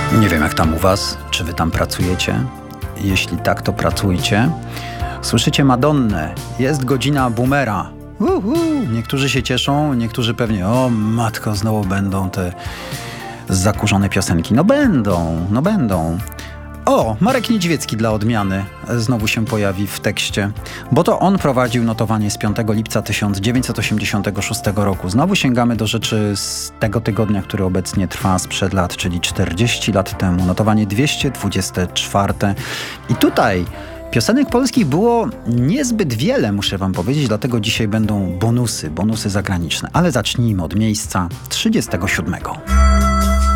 Nie wiem jak tam u was, czy wy tam pracujecie? Jeśli tak, to pracujcie. Słyszycie Madonnę, jest godzina boomera. Niektórzy się cieszą, niektórzy pewnie, o matko, znowu będą te zakurzone piosenki. No będą. O, Marek Niedźwiecki dla odmiany znowu się pojawi w tekście, bo to on prowadził notowanie z 5 lipca 1986 roku. Znowu sięgamy do rzeczy z tego tygodnia, który obecnie trwa sprzed lat, czyli 40 lat temu. Notowanie 224. I tutaj piosenek polskich było niezbyt wiele, muszę wam powiedzieć, dlatego dzisiaj będą bonusy zagraniczne. Ale zacznijmy od miejsca 37.